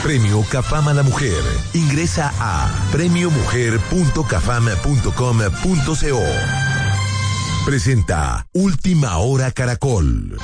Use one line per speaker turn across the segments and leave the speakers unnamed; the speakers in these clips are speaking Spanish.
Premio Cafam a la Mujer. Ingresa a premiomujer.cafam.com.co. Presenta Última Hora Caracol.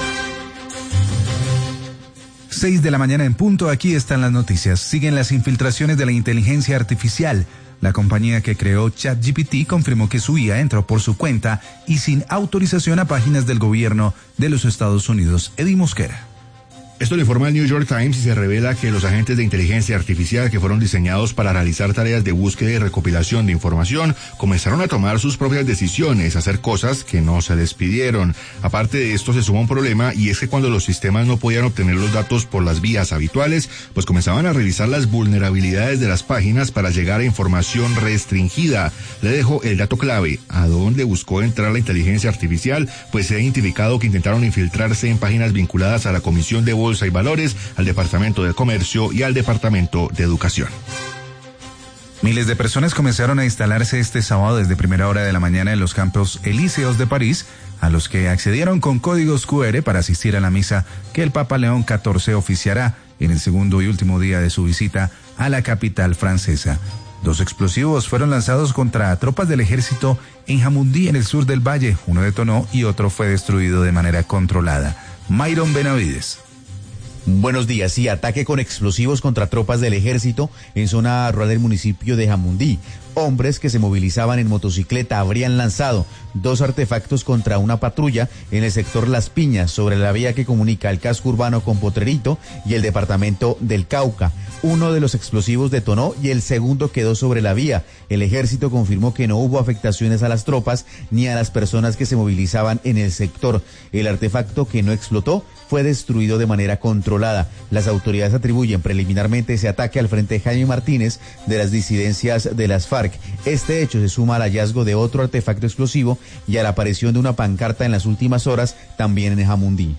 6 de la mañana en punto, aquí están las noticias. Siguen las infiltraciones de la inteligencia artificial. La compañía que creó ChatGPT confirmó que su IA entró por su cuenta y sin autorización a páginas del gobierno de los Estados Unidos. Eddie Mosquera.
Esto lo informa el New York Times y se revela que los agentes de inteligencia artificial que fueron diseñados para realizar tareas de búsqueda y recopilación de información comenzaron a tomar sus propias decisiones, hacer cosas que no se les pidieron. Aparte de esto se suma un problema, y es que cuando los sistemas no podían obtener los datos por las vías habituales, pues comenzaban a revisar las vulnerabilidades de las páginas para llegar a información restringida. Le dejo el dato clave: a dónde buscó entrar la inteligencia artificial, pues se ha identificado que intentaron infiltrarse en páginas vinculadas a la Comisión de Bolsa y Valores, al Departamento de Comercio y al Departamento de Educación.
Miles de personas comenzaron a instalarse este sábado desde primera hora de la mañana en los Campos Elíseos de París, a los que accedieron con códigos QR para asistir a la misa que el Papa León XIV oficiará en el segundo y último día de su visita a la capital francesa. 2 explosivos fueron lanzados contra tropas del ejército en Jamundí, en el sur del valle. Uno detonó y otro fue destruido de manera controlada. Myron Benavides.
Buenos días. Sí, ataque con explosivos contra tropas del ejército en zona rural del municipio de Jamundí. Hombres que se movilizaban en motocicleta habrían lanzado 2 artefactos contra una patrulla en el sector Las Piñas, sobre la vía que comunica el casco urbano con Potrerito y el departamento del Cauca. Uno de los explosivos detonó y el segundo quedó sobre la vía. El ejército confirmó que no hubo afectaciones a las tropas ni a las personas que se movilizaban en el sector. El artefacto que no explotó fue destruido de manera controlada. Las autoridades atribuyen preliminarmente ese ataque al Frente Jaime Martínez de las disidencias de las FARC. Este hecho se suma al hallazgo de otro artefacto explosivo y a la aparición de una pancarta en las últimas horas también en Jamundí.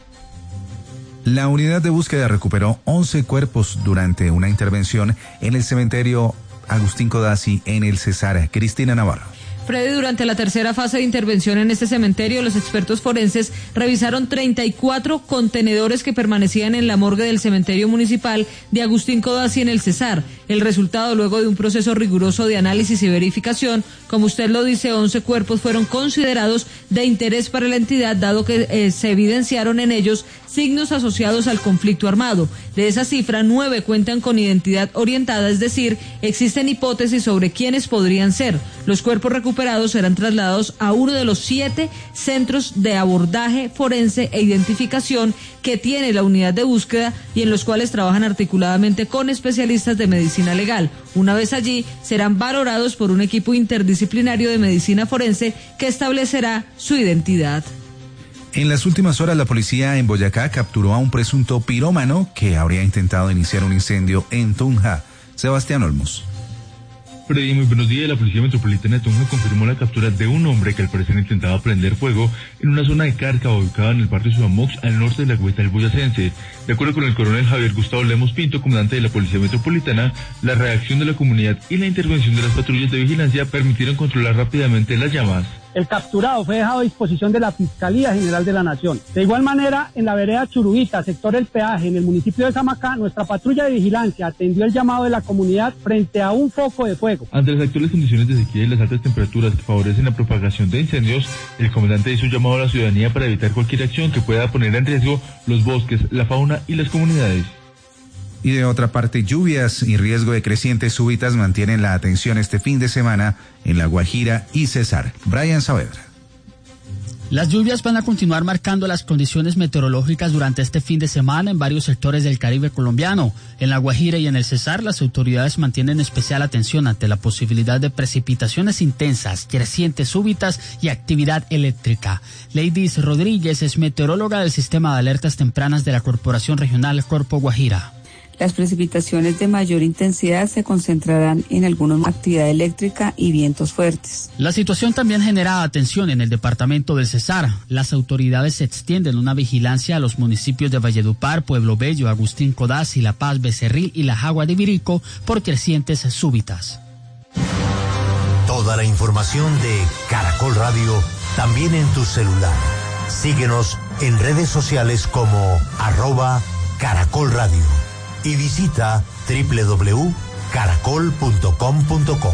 La unidad de búsqueda recuperó 11 cuerpos durante una intervención en el cementerio Agustín Codazzi en el Cesar. Cristina Navarro.
Freddy, durante la tercera fase de intervención en este cementerio, los expertos forenses revisaron 34 contenedores que permanecían en la morgue del cementerio municipal de Agustín Codazzi en el Cesar. El resultado, luego de un proceso riguroso de análisis y verificación, como usted lo dice, 11 cuerpos fueron considerados de interés para la entidad, dado que se evidenciaron en ellos signos asociados al conflicto armado. De esa cifra, 9 cuentan con identidad orientada, es decir, existen hipótesis sobre quiénes podrían ser. Los cuerpos recuperados serán trasladados a uno de los 7 centros de abordaje forense e identificación que tiene la unidad de búsqueda y en los cuales trabajan articuladamente con especialistas de medicina legal. Una vez allí, serán valorados por un equipo interdisciplinario de medicina forense que establecerá su identidad.
En las últimas horas, la policía en Boyacá capturó a un presunto pirómano que habría intentado iniciar un incendio en Tunja. Sebastián Olmos.
Freddy, muy buenos días. La Policía Metropolitana de Tunja confirmó la captura de un hombre que al parecer intentaba prender fuego en una zona de Cárcava ubicada en el barrio Subamox, al norte de la capital boyacense. De acuerdo con el coronel Javier Gustavo Lemos Pinto, comandante de la Policía Metropolitana, la reacción de la comunidad y la intervención de las patrullas de vigilancia permitieron controlar rápidamente las llamas.
El capturado fue dejado a disposición de la Fiscalía General de la Nación. De igual manera, en la vereda Churubita, sector El Peaje, en el municipio de Samacá, nuestra patrulla de vigilancia atendió el llamado de la comunidad frente a un foco de fuego.
Ante las actuales condiciones de sequía y las altas temperaturas que favorecen la propagación de incendios, el comandante hizo un llamado a la ciudadanía para evitar cualquier acción que pueda poner en riesgo los bosques, la fauna y las comunidades.
Y de otra parte, lluvias y riesgo de crecientes súbitas mantienen la atención este fin de semana en La Guajira y Cesar. Brian Saavedra.
Las lluvias van a continuar marcando las condiciones meteorológicas durante este fin de semana en varios sectores del Caribe colombiano. En La Guajira y en el Cesar, las autoridades mantienen especial atención ante la posibilidad de precipitaciones intensas, crecientes súbitas y actividad eléctrica. Leidis Rodríguez es meteoróloga del Sistema de Alertas Tempranas de la Corporación Regional Corpo Guajira.
Las precipitaciones de mayor intensidad se concentrarán en alguna actividad eléctrica y vientos fuertes.
La situación también genera atención en el departamento del Cesar. Las autoridades extienden una vigilancia a los municipios de Valledupar, Pueblo Bello, Agustín Codazzi, La Paz, Becerril y La Jagua de Virico por crecientes súbitas.
Toda la información de Caracol Radio también en tu celular. Síguenos en redes sociales como @Caracol Radio. y visita www.caracol.com.co.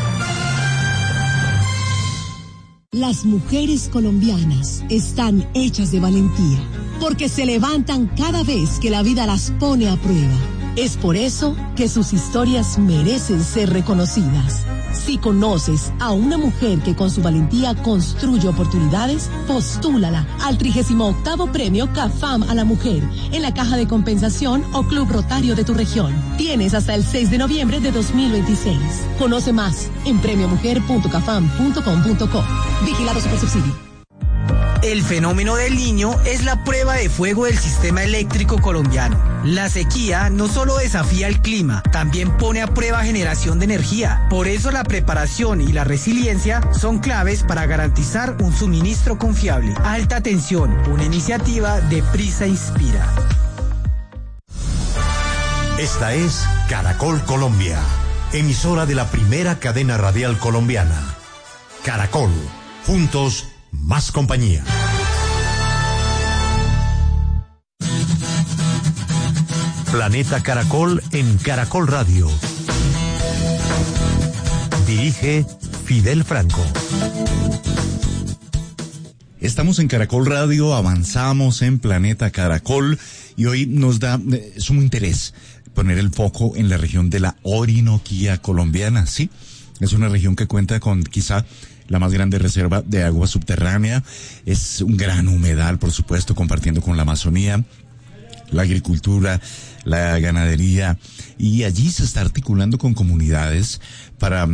Las mujeres colombianas están hechas de valentía, porque se levantan cada vez que la vida las pone a prueba. Es por eso que sus historias merecen ser reconocidas. Si conoces a una mujer que con su valentía construye oportunidades, postúlala al 38º Premio CAFAM a la Mujer en la Caja de Compensación o Club Rotario de tu región. Tienes hasta el 6 de noviembre de 2026. Conoce más en premiomujer.cafam.com.co. Vigilado Supersubsidio.
El fenómeno del Niño es la prueba de fuego del sistema eléctrico colombiano. La sequía no solo desafía el clima, también pone a prueba generación de energía. Por eso la preparación y la resiliencia son claves para garantizar un suministro confiable. Alta tensión, una iniciativa de Prisa Inspira.
Esta es Caracol Colombia, emisora de la primera cadena radial colombiana. Caracol, juntos, más compañía. Planeta Caracol en Caracol Radio. Dirige Fidel Franco.
Estamos en Caracol Radio, avanzamos en Planeta Caracol y hoy nos da sumo interés poner el foco en la región de la Orinoquía colombiana. Sí, es una región que cuenta con quizá la más grande reserva de agua subterránea. Es un gran humedal, por supuesto, compartiendo con la Amazonía, la agricultura, la ganadería, y allí se está articulando con comunidades para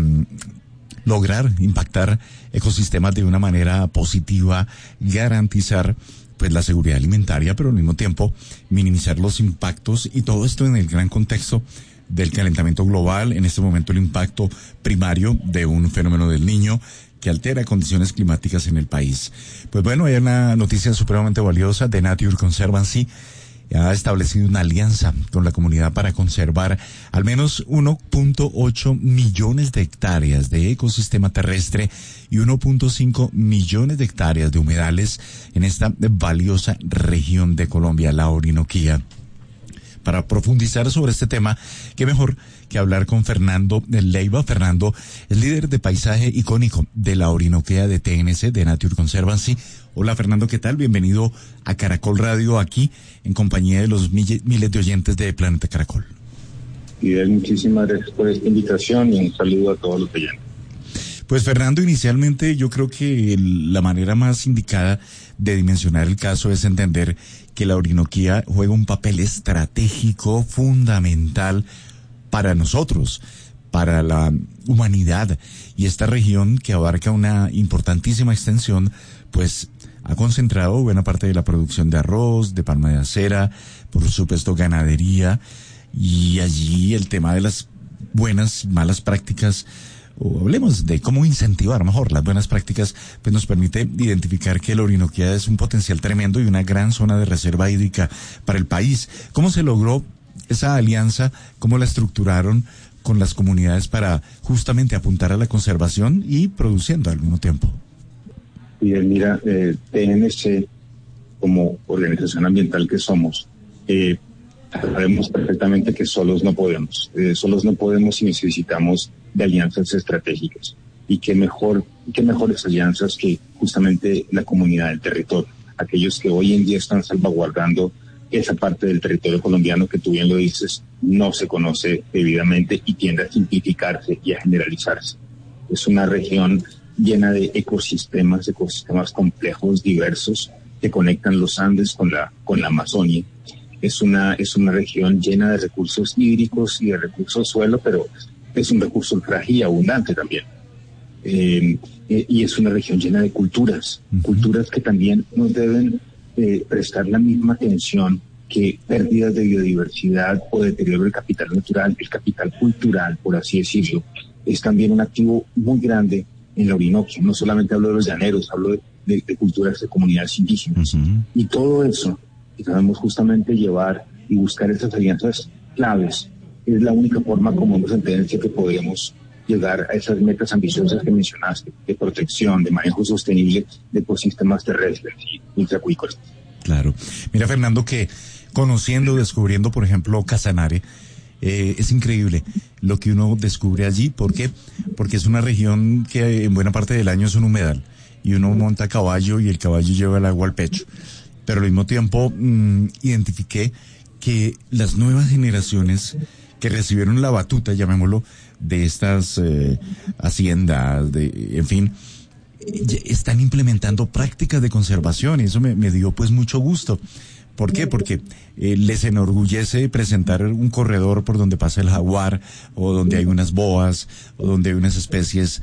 lograr impactar ecosistemas de una manera positiva, garantizar pues la seguridad alimentaria, pero al mismo tiempo minimizar los impactos, y todo esto en el gran contexto del calentamiento global, en este momento el impacto primario de un fenómeno del Niño que altera condiciones climáticas en el país. Pues bueno, hay una noticia supremamente valiosa. The Nature Conservancy ha establecido una alianza con la comunidad para conservar al menos 1.8 millones de hectáreas de ecosistema terrestre y 1.5 millones de hectáreas de humedales en esta valiosa región de Colombia, la Orinoquía. Para profundizar sobre este tema, qué mejor que hablar con Fernando Leiva. Fernando es líder de paisaje icónico de la Orinoquía de TNC, de Nature Conservancy. Hola Fernando, ¿qué tal? Bienvenido a Caracol Radio, aquí en compañía de los miles de oyentes de Planeta Caracol.
Fidel, muchísimas gracias por esta invitación y un saludo a todos los oyentes.
Pues Fernando, inicialmente yo creo que la manera más indicada de dimensionar el caso es entender que la Orinoquía juega un papel estratégico fundamental para nosotros, para la humanidad, y esta región que abarca una importantísima extensión, pues ha concentrado buena parte de la producción de arroz, de palma de acera, por supuesto ganadería, y allí el tema de las buenas y malas prácticas, o hablemos de cómo incentivar mejor las buenas prácticas, pues nos permite identificar que la Orinoquía es un potencial tremendo y una gran zona de reserva hídrica para el país. ¿Cómo se logró esa alianza? ¿Cómo la estructuraron con las comunidades para justamente apuntar a la conservación y produciendo al mismo tiempo?
Bien, mira, TNC, como organización ambiental que somos, sabemos perfectamente que solos no podemos y necesitamos de alianzas estratégicas. Y qué mejores alianzas que justamente la comunidad del territorio, aquellos que hoy en día están salvaguardando esa parte del territorio colombiano que tú bien lo dices, no se conoce debidamente y tiende a simplificarse y a generalizarse. Es una región llena de ecosistemas complejos, diversos, que conectan los Andes con la Amazonia. Es una región llena de recursos hídricos y de recursos suelo, pero es un recurso frágil y abundante también. Y es una región llena de culturas que también nos deben prestar la misma atención que pérdidas de biodiversidad o deterioro del capital natural. El capital cultural, por así decirlo, es también un activo muy grande en la Orinoquia. No solamente hablo de los llaneros, hablo de culturas de comunidades indígenas. Y todo eso que sabemos justamente llevar y buscar esas alianzas claves es la única forma como nos entendemos que podemos llegar a esas metas ambiciosas que mencionaste, de protección, de manejo sostenible de ecosistemas terrestres y ultracuícolas.
Claro. Mira, Fernando, que
conociendo, descubriendo, por ejemplo, Casanare. Es increíble lo que uno descubre allí. ¿Por qué? Porque es una región que en buena parte del año es un humedal y uno monta a caballo y el caballo lleva el agua al pecho. Pero al mismo tiempo identifiqué que las nuevas generaciones que recibieron la batuta, llamémoslo, de estas haciendas, en fin, están implementando prácticas de conservación y eso me dio pues mucho gusto. ¿Por qué? Porque les enorgullece presentar un corredor por donde pasa el jaguar, o donde hay unas boas, o donde hay unas especies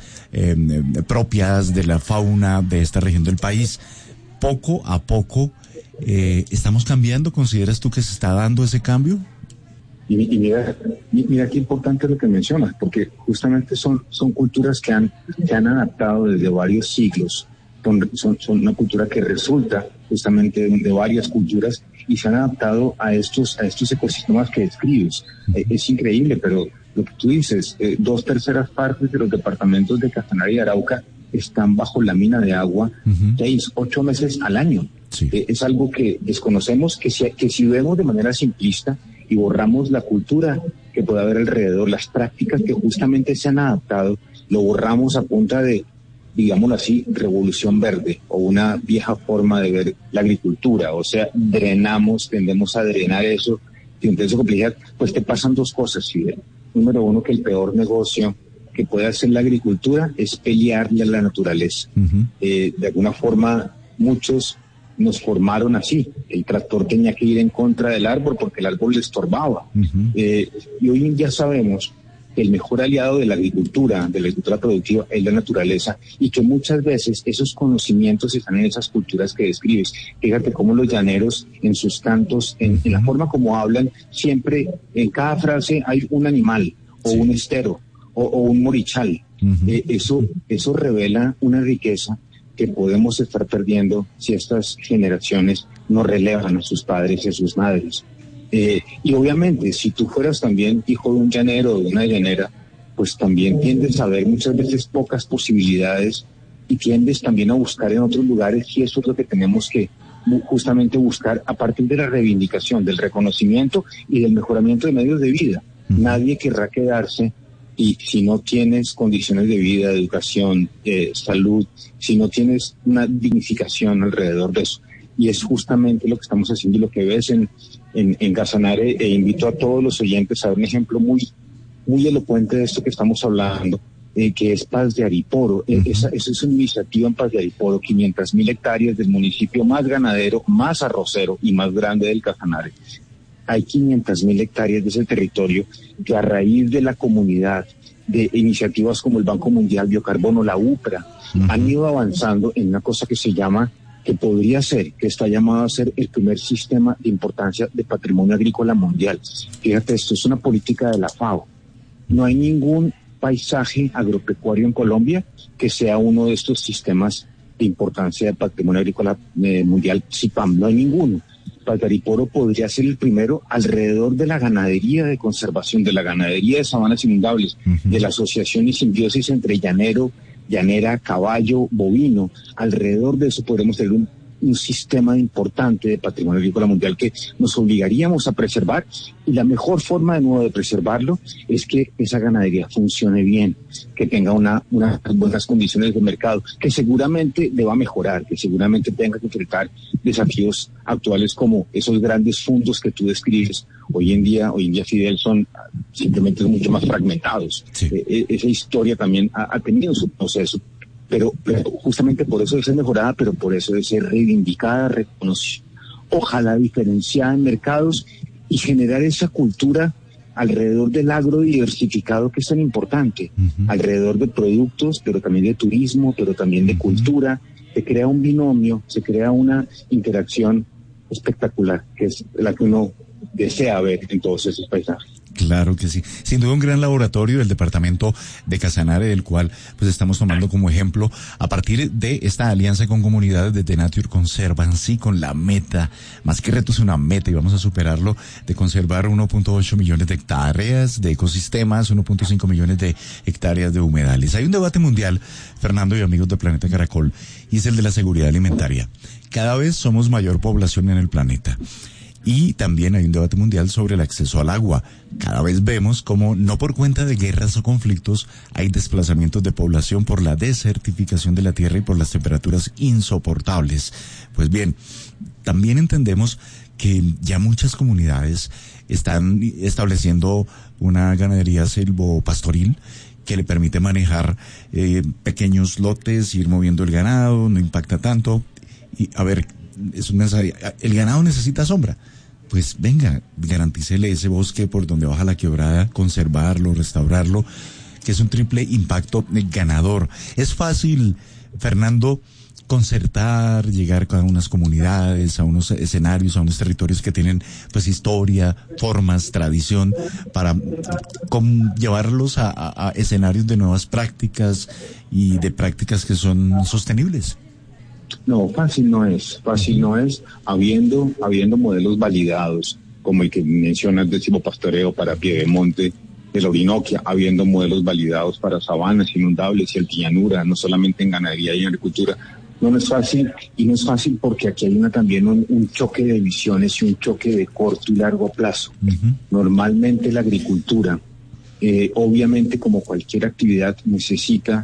propias de la fauna de esta región del país. Poco a poco estamos cambiando. ¿Consideras tú que se está dando ese cambio?
Y mira qué importante lo que mencionas, porque justamente son culturas que han adaptado desde varios siglos. Son una cultura que resulta justamente de varias culturas y se han adaptado a estos ecosistemas que describes. Es increíble, pero lo que tú dices, 2/3 partes de los departamentos de Casanare y Arauca están bajo la mina de agua 6-8 meses al año. Sí. Es algo que desconocemos, que si vemos de manera simplista y borramos la cultura que puede haber alrededor, las prácticas que justamente se han adaptado, lo borramos a punta de, digámoslo así, revolución verde o una vieja forma de ver la agricultura. O sea, tendemos a drenar eso, y esa complejidad, pues te pasan dos cosas, Fidel. Número uno, que el peor negocio que puede hacer la agricultura es pelearle a la naturaleza. De alguna forma, muchos nos formaron así. El tractor tenía que ir en contra del árbol porque el árbol le estorbaba. Y hoy en día sabemos que el mejor aliado de la agricultura productiva, es la naturaleza, y que muchas veces esos conocimientos están en esas culturas que describes. Fíjate cómo los llaneros, en sus cantos, en la forma como hablan, siempre en cada frase hay un animal, o un estero, o un morichal. Eso revela una riqueza que podemos estar perdiendo si estas generaciones no relevan a sus padres y a sus madres. Y obviamente, si tú fueras también hijo de un llanero o de una llanera, pues también tiendes a ver muchas veces pocas posibilidades y tiendes también a buscar en otros lugares, y eso es lo que tenemos que justamente buscar a partir de la reivindicación, del reconocimiento y del mejoramiento de medios de vida. Nadie querrá quedarse, y si no tienes condiciones de vida, de educación, salud, si no tienes una dignificación alrededor de eso. Y es justamente lo que estamos haciendo y lo que ves en Casanare, e invito a todos los oyentes a ver un ejemplo muy elocuente de esto que estamos hablando, que es Paz de Ariporo. Esa es una iniciativa en Paz de Ariporo, 500.000 hectáreas del municipio más ganadero, más arrocero y más grande del Casanare. Hay 500.000 hectáreas de ese territorio que, a raíz de la comunidad, de iniciativas como el Banco Mundial Biocarbono, la UPRA, han ido avanzando en una cosa que se llama, que podría ser, que está llamado a ser el primer sistema de importancia de patrimonio agrícola mundial. Fíjate, esto es una política de la FAO. No hay ningún paisaje agropecuario en Colombia que sea uno de estos sistemas de importancia de patrimonio agrícola mundial, CIPAM. No hay ninguno. Paz de Ariporo podría ser el primero alrededor de la ganadería de conservación, de la ganadería de sabanas inundables, de la asociación y simbiosis entre llanera, caballo, bovino. Alrededor de eso podremos tener un sistema importante de patrimonio agrícola mundial que nos obligaríamos a preservar, y la mejor forma de nuevo de preservarlo es que esa ganadería funcione bien, que tenga unas buenas condiciones de mercado, que seguramente deba mejorar, que seguramente tenga que enfrentar desafíos actuales como esos grandes fondos que tú describes. Hoy en día, Fidel, son simplemente mucho más fragmentados. Sí. Esa historia también ha tenido su proceso, pero justamente por eso debe ser mejorada, pero por eso debe ser reivindicada, reconocida, ojalá diferenciada en mercados, y generar esa cultura alrededor del agro diversificado que es tan importante, alrededor de productos, pero también de turismo, pero también de cultura. Se crea un binomio, se crea una interacción espectacular, que es la que uno desea ver en todos esos paisajes.
Claro que sí. Sin duda un gran laboratorio del departamento de Casanare, del cual pues estamos tomando como ejemplo a partir de esta alianza con comunidades de The Nature Conservancy, con la meta, más que reto es una meta, y vamos a superarlo, de conservar 1.8 millones de hectáreas de ecosistemas, 1.5 millones de hectáreas de humedales. Hay un debate mundial, Fernando y amigos de Planeta Caracol, y es el de la seguridad alimentaria. Cada vez somos mayor población en el planeta. Y también hay un debate mundial sobre el acceso al agua. Cada vez vemos como, no por cuenta de guerras o conflictos, hay desplazamientos de población por la desertificación de la tierra y por las temperaturas insoportables. Pues bien, también entendemos que ya muchas comunidades están estableciendo una ganadería silvopastoril que le permite manejar pequeños lotes, ir moviendo el ganado, no impacta tanto. Y a ver, es un mensaje, el ganado necesita sombra. Pues venga, garantícele ese bosque por donde baja la quebrada, conservarlo, restaurarlo, que es un triple impacto ganador. Es fácil, Fernando, concertar, llegar a unas comunidades, a unos escenarios, a unos territorios que tienen pues historia, formas, tradición, para llevarlos a escenarios de nuevas prácticas y de prácticas que son sostenibles.
No, fácil no es, habiendo modelos validados, como el que mencionas del silvopastoreo para Piedemonte, de la Orinoquia, habiendo modelos validados para sabanas inundables y altillanura, no solamente en ganadería y en agricultura. No es fácil, y no es fácil porque aquí hay también un choque de visiones y un choque de corto y largo plazo. Uh-huh. Normalmente la agricultura, obviamente como cualquier actividad, necesita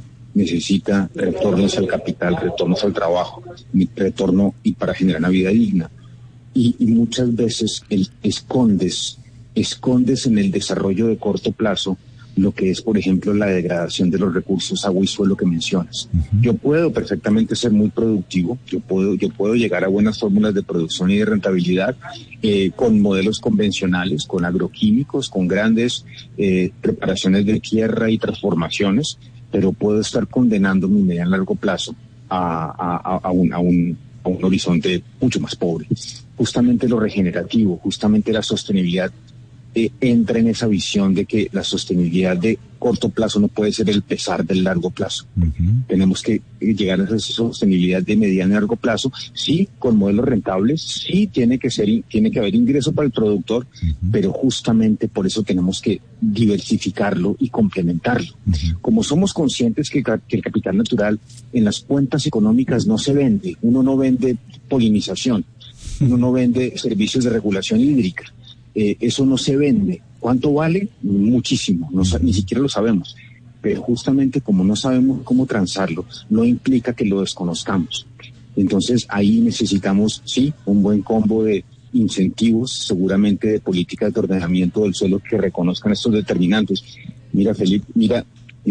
retornos al capital, retornos al trabajo, retorno y para generar una vida digna. Y muchas veces escondes en el desarrollo de corto plazo lo que es, por ejemplo, la degradación de los recursos agua y suelo que mencionas. Uh-huh. Yo puedo perfectamente ser muy productivo, yo puedo llegar a buenas fórmulas de producción y de rentabilidad con modelos convencionales, con agroquímicos, con grandes preparaciones de tierra y transformaciones, pero puedo estar condenando mi medio a largo plazo a un horizonte mucho más pobre. Justamente lo regenerativo, justamente la sostenibilidad entra en esa visión de que la sostenibilidad de corto plazo no puede ser el pesar del largo plazo. Uh-huh. Tenemos que llegar a esa sostenibilidad de mediano y largo plazo, sí, con modelos rentables, sí, tiene que haber ingreso para el productor, uh-huh, pero justamente por eso tenemos que diversificarlo y complementarlo. Uh-huh. Como somos conscientes que el capital natural en las cuentas económicas no se vende, uno no vende polinización, uno no vende servicios de regulación hídrica, eso no se vende. ¿Cuánto vale? Muchísimo, ni siquiera lo sabemos. Pero justamente como no sabemos cómo transarlo, no implica que lo desconozcamos. Entonces ahí necesitamos, sí, un buen combo de incentivos, seguramente de políticas de ordenamiento del suelo que reconozcan estos determinantes. Mira, Felipe, mira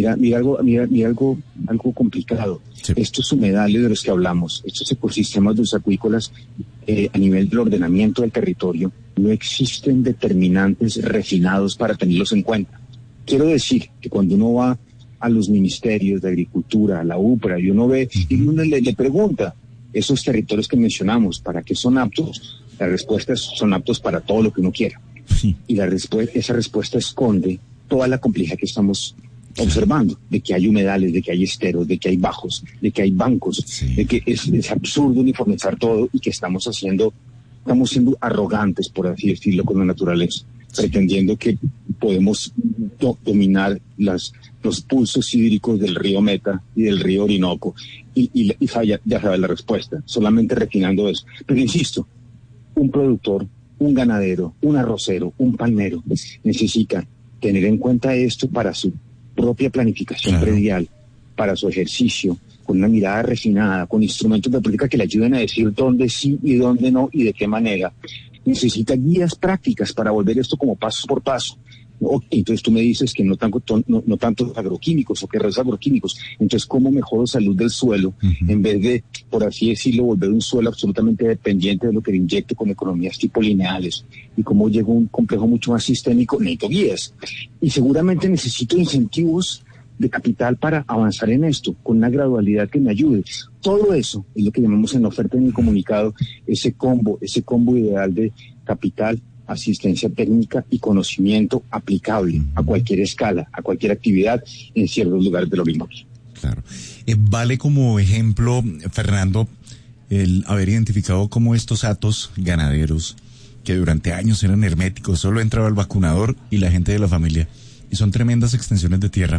algo complicado. Sí. Estos humedales de los que hablamos, estos ecosistemas dulceacuícolas a nivel del ordenamiento del territorio, no existen determinantes refinados para tenerlos en cuenta. Quiero decir que cuando uno va a los ministerios de agricultura, a la UPRA, y uno ve, y uno le pregunta, esos territorios que mencionamos, ¿para qué son aptos? La respuesta es, son aptos para todo lo que uno quiera. Sí. Y esa respuesta esconde toda la complejidad que estamos observando, de que hay humedales, de que hay esteros, de que hay bajos, de que hay bancos, sí, de que es absurdo uniformizar todo y que estamos siendo arrogantes, por así decirlo, con la naturaleza, pretendiendo que podemos dominar los pulsos hídricos del río Meta y del río Orinoco y ya sabes la respuesta, solamente refinando eso. Pero insisto, un productor, un ganadero, un arrocero, un palmero necesita tener en cuenta esto para su propia planificación predial, para su ejercicio, con una mirada refinada, con instrumentos de política que le ayuden a decir dónde sí y dónde no y de qué manera. Necesita guías prácticas para volver esto como paso por paso. Okay, entonces tú me dices que no tanto agroquímicos o que redes agroquímicos. Entonces, ¿cómo mejoro salud del suelo en vez de, por así decirlo, volver un suelo absolutamente dependiente de lo que le inyecte con economías tipo lineales? Y cómo llego a un complejo mucho más sistémico, necesito guías. Y seguramente necesito incentivos de capital para avanzar en esto, con una gradualidad que me ayude. Todo eso es lo que llamamos en la oferta en el comunicado, ese combo ideal de capital, asistencia técnica y conocimiento aplicable a cualquier escala, a cualquier actividad en ciertos lugares del Orinoco.
Claro. Vale como ejemplo, Fernando, el haber identificado cómo estos hatos ganaderos, que durante años eran herméticos, solo entraba el vacunador y la gente de la familia, y son tremendas extensiones de tierra,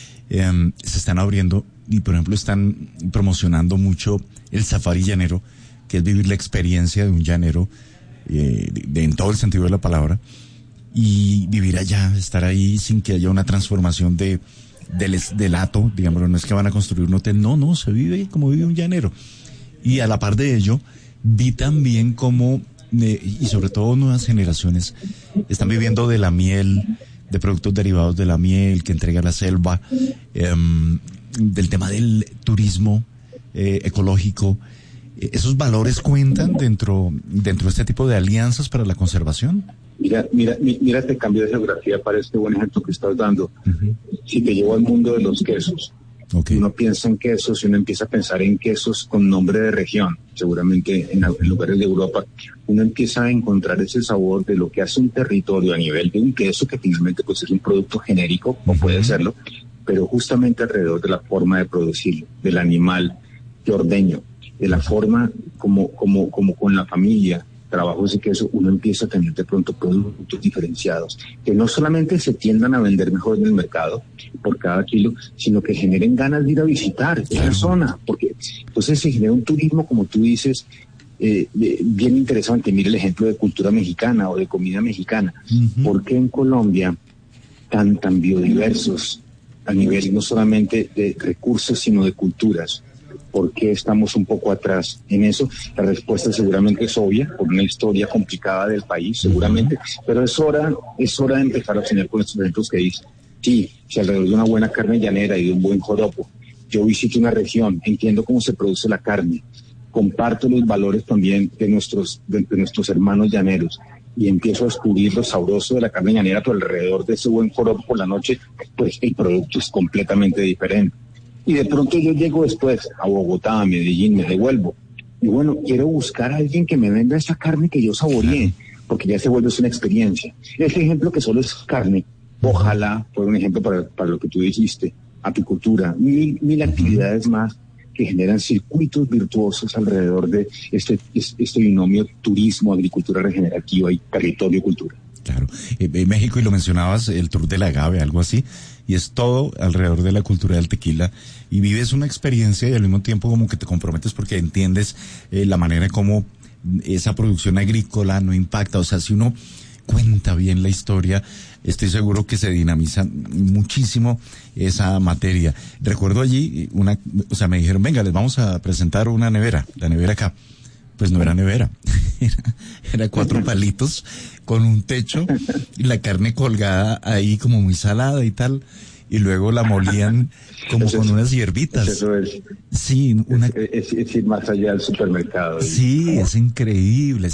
se están abriendo y, por ejemplo, están promocionando mucho el safari llanero, que es vivir la experiencia de un llanero en todo el sentido de la palabra, y vivir allá, estar ahí sin que haya una transformación del hato, digámoslo, no es que van a construir un hotel, no, se vive como vive un llanero. Y a la par de ello, vi también cómo, y sobre todo nuevas generaciones, están viviendo de la miel, de productos derivados de la miel que entrega la selva, del tema del turismo ecológico. ¿Esos valores cuentan dentro de este tipo de alianzas para la conservación?
Mira, te cambio de geografía para este buen ejemplo que estás dando. Uh-huh. Si te llevo al mundo de los quesos, uno piensa en quesos y uno empieza a pensar en quesos con nombre de región. Seguramente en lugares de Europa uno empieza a encontrar ese sabor de lo que hace un territorio a nivel de un queso, que finalmente pues es un producto genérico, o puede serlo, pero justamente alrededor de la forma de producirlo, del animal que ordeño, de la forma como con la familia trabajo ese queso, uno empieza a tener de pronto productos diferenciados que no solamente se tiendan a vender mejor en el mercado por cada kilo, sino que generen ganas de ir a visitar esa zona, porque entonces se genera un turismo, como tú dices, bien interesante. Mira el ejemplo de cultura mexicana o de comida mexicana. Uh-huh. ¿Por qué en Colombia tan biodiversos a nivel no solamente de recursos sino de culturas? ¿Por qué estamos un poco atrás en eso? La respuesta seguramente es obvia, por una historia complicada del país, seguramente, pero es hora de empezar a soñar con estos ejemplos que dicen. Sí, si alrededor de una buena carne llanera y de un buen joropo, yo visito una región, entiendo cómo se produce la carne, comparto los valores también de nuestros hermanos llaneros, y empiezo a descubrir lo sabroso de la carne llanera, pero alrededor de ese buen joropo por la noche, pues el producto es completamente diferente. Y de pronto yo llego después a Bogotá, a Medellín, me devuelvo. Y bueno, quiero buscar a alguien que me venda esa carne que yo saboreé, porque ya se vuelve una experiencia. Este ejemplo que solo es carne, ojalá fuera un ejemplo para lo que tú dijiste, apicultura, mil actividades más que generan circuitos virtuosos alrededor de este binomio turismo, agricultura regenerativa y territorio-cultura.
Claro, en México, y lo mencionabas, el Tour del Agave, algo así, y es todo alrededor de la cultura del tequila, y vives una experiencia y al mismo tiempo como que te comprometes porque entiendes la manera como esa producción agrícola no impacta. O sea, si uno cuenta bien la historia, estoy seguro que se dinamiza muchísimo esa materia. Recuerdo allí me dijeron, venga, les vamos a presentar una nevera, la nevera acá. Pues no era nevera, era 4 palitos con un techo y la carne colgada ahí como muy salada y tal, y luego la molían como eso con unas hierbitas.
Eso es.
Sí,
es ir más allá del supermercado.
Sí, es increíble.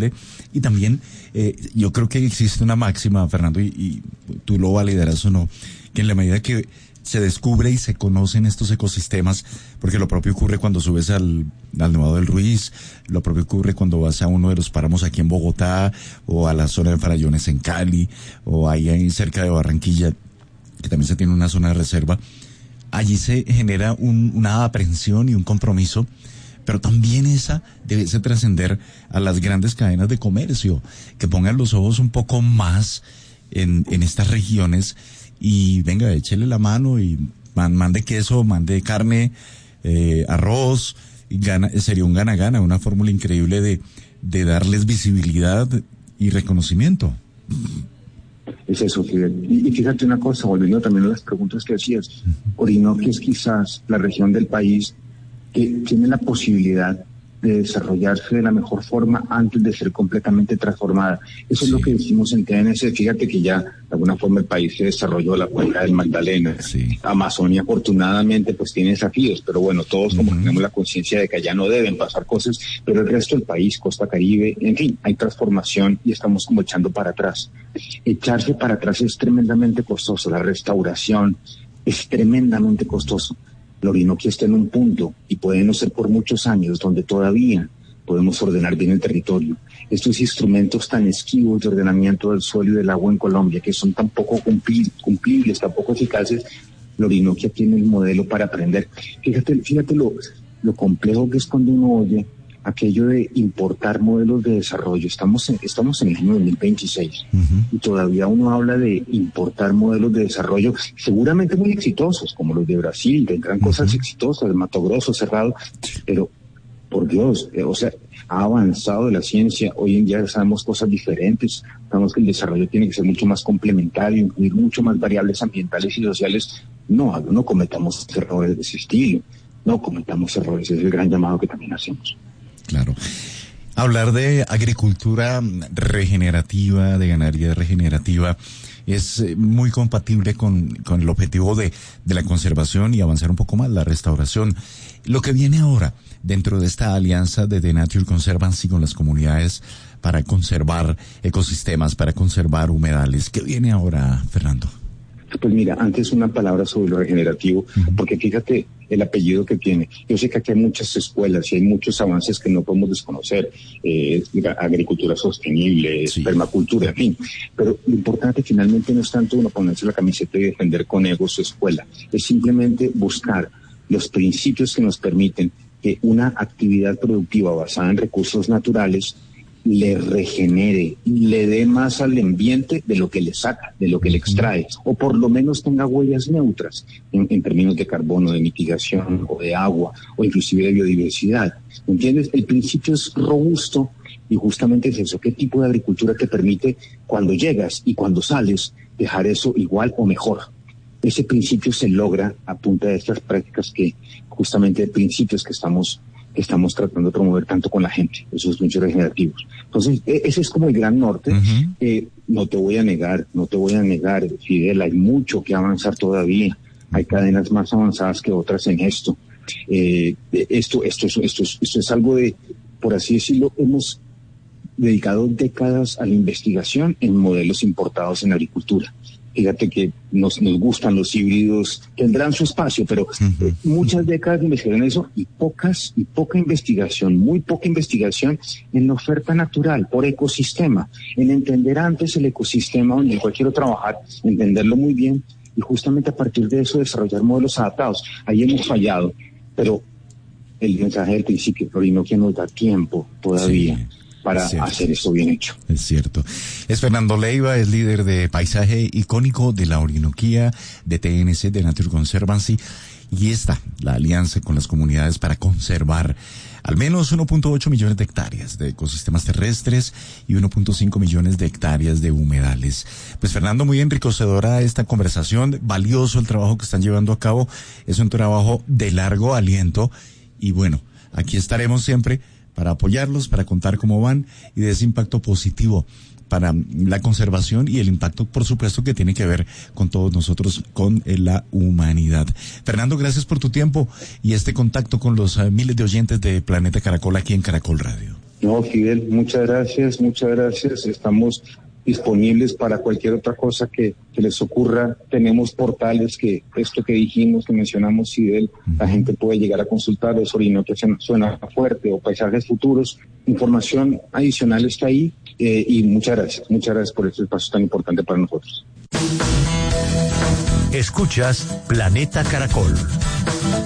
Y también yo creo que existe una máxima, Fernando, y tú lo validarás o no, que en la medida que se descubre y se conocen estos ecosistemas, porque lo propio ocurre cuando subes al Nevado del Ruiz, lo propio ocurre cuando vas a uno de los páramos aquí en Bogotá, o a la zona de Farallones en Cali, o ahí cerca de Barranquilla, que también se tiene una zona de reserva. Allí se genera una aprehensión y un compromiso, pero también esa debe trascender a las grandes cadenas de comercio, que pongan los ojos un poco más en estas regiones. Y venga, échele la mano y mande queso, mande carne, arroz, y sería un gana-gana, una fórmula increíble de darles visibilidad y reconocimiento.
Es eso, Fidel. Y fíjate una cosa, volviendo también a las preguntas que hacías, Orinoquia es quizás la región del país que tiene la posibilidad de desarrollarse de la mejor forma antes de ser completamente transformada. Eso es lo que decimos en TNS. Fíjate que ya de alguna forma el país se desarrolló la cuenca del Magdalena. Sí. Amazonia afortunadamente pues tiene desafíos, pero bueno, todos como tenemos la conciencia de que allá no deben pasar cosas, pero el resto del país, Costa Caribe, en fin, hay transformación y estamos como echando para atrás. Echarse para atrás es tremendamente costoso, la restauración es tremendamente costoso. La Orinoquia está en un punto, y puede no ser por muchos años, donde todavía podemos ordenar bien el territorio. Estos instrumentos tan esquivos de ordenamiento del suelo y del agua en Colombia, que son tan poco cumplibles, tan poco eficaces, la Orinoquia tiene el modelo para aprender. Fíjate lo complejo que es cuando uno oye aquello de importar modelos de desarrollo. Estamos en el año 2026 y todavía uno habla de importar modelos de desarrollo seguramente muy exitosos, como los de Brasil, vendrán cosas exitosas, Mato Grosso, Cerrado, pero por Dios, o sea, ha avanzado la ciencia, hoy en día sabemos cosas diferentes, sabemos que el desarrollo tiene que ser mucho más complementario, incluir mucho más variables ambientales y sociales. No cometamos errores de ese estilo, no cometamos errores, es el gran llamado que también hacemos.
Claro. Hablar de agricultura regenerativa, de ganadería regenerativa, es muy compatible con el objetivo de la conservación y avanzar un poco más, la restauración. Lo que viene ahora, dentro de esta alianza de The Nature Conservancy con las comunidades para conservar ecosistemas, para conservar humedales, ¿qué viene ahora, Fernando?
Pues mira, antes una palabra sobre lo regenerativo, porque fíjate el apellido que tiene. Yo sé que aquí hay muchas escuelas y hay muchos avances que no podemos desconocer, agricultura sostenible, permacultura, en fin. Pero lo importante finalmente no es tanto uno ponerse la camiseta y defender con ego su escuela, es simplemente buscar los principios que nos permiten que una actividad productiva basada en recursos naturales le regenere, le dé más al ambiente de lo que le saca, de lo que le extrae, o por lo menos tenga huellas neutras en términos de carbono, de mitigación, o de agua, o inclusive de biodiversidad. ¿Entiendes? El principio es robusto y justamente es eso. ¿Qué tipo de agricultura te permite cuando llegas y cuando sales dejar eso igual o mejor? Ese principio se logra a punta de estas prácticas que justamente principios que estamos tratando de promover tanto con la gente, esos principios regenerativos. Entonces, ese es como el gran norte. No te voy a negar, Fidel, hay mucho que avanzar todavía. Hay cadenas más avanzadas que otras en esto. Esto es algo de, por así decirlo, hemos dedicado décadas a la investigación en modelos importados en agricultura. Fíjate que nos gustan los híbridos, tendrán su espacio, pero muchas décadas de investigación en eso y poca investigación, muy poca investigación en la oferta natural, por ecosistema, en entender antes el ecosistema donde yo quiero trabajar, entenderlo muy bien y justamente a partir de eso desarrollar modelos adaptados. Ahí hemos fallado, pero el mensaje del principio, Orinoquia nos da tiempo todavía para hacer esto bien hecho.
Es cierto. Es Fernando Leiva, es líder de paisaje icónico de la Orinoquía, de TNC, de Nature Conservancy, y está la alianza con las comunidades para conservar al menos 1.8 millones de hectáreas de ecosistemas terrestres y 1.5 millones de hectáreas de humedales. Pues Fernando, muy enriquecedora esta conversación, valioso el trabajo que están llevando a cabo, es un trabajo de largo aliento y bueno, aquí estaremos siempre para apoyarlos, para contar cómo van y de ese impacto positivo para la conservación y el impacto, por supuesto, que tiene que ver con todos nosotros, con la humanidad. Fernando, gracias por tu tiempo y este contacto con los miles de oyentes de Planeta Caracol aquí en Caracol Radio.
No, Fidel, muchas gracias. Estamos disponibles para cualquier otra cosa que les ocurra. Tenemos portales que esto que dijimos, que mencionamos, Fidel, la gente puede llegar a consultar, los Orinoquia suena fuerte o paisajes futuros. Información adicional está ahí y muchas gracias por este espacio tan importante para nosotros.
Escuchas Planeta Caracol.